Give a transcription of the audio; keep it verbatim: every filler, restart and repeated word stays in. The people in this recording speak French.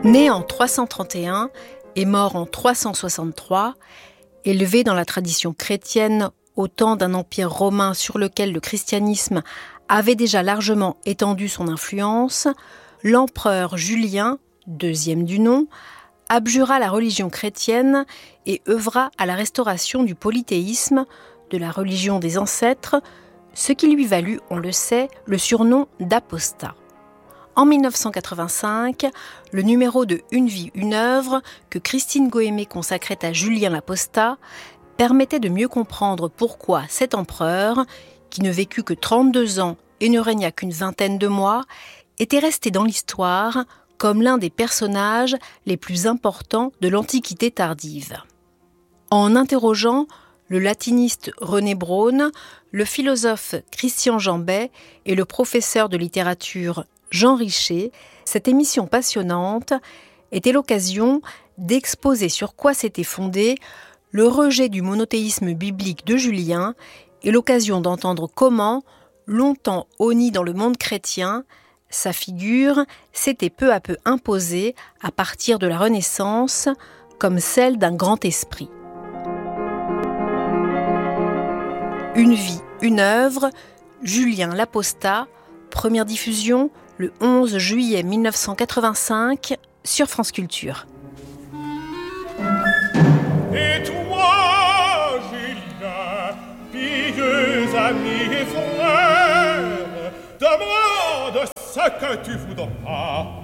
Né en trois cent trente et un et mort en trois cent soixante-trois, élevé dans la tradition chrétienne au temps d'un empire romain sur lequel le christianisme avait déjà largement étendu son influence, l'empereur Julien, deuxième du nom, abjura la religion chrétienne et œuvra à la restauration du polythéisme, de la religion des ancêtres, ce qui lui valut, on le sait, le surnom d'apostat. En dix-neuf cent quatre-vingt-cinq, le numéro de Une vie, une œuvre que Christine Goëmé consacrait à Julien l'Apostat permettait de mieux comprendre pourquoi cet empereur, qui ne vécut que trente-deux ans et ne régna qu'une vingtaine de mois, était resté dans l'histoire comme l'un des personnages les plus importants de l'Antiquité tardive. En interrogeant le latiniste René Braun, le philosophe Christian Jambet et le professeur de littérature Jean Richer, cette émission passionnante était l'occasion d'exposer sur quoi s'était fondé le rejet du monothéisme biblique de Julien et l'occasion d'entendre comment, longtemps honni dans le monde chrétien, sa figure s'était peu à peu imposée à partir de la Renaissance comme celle d'un grand esprit. Une vie, une œuvre, Julien l'Apostat, première diffusion le onze juillet mille neuf cent quatre-vingt-cinq sur France Culture. Et toi, Julien, pieux ami et frère, demande ce que tu voudras.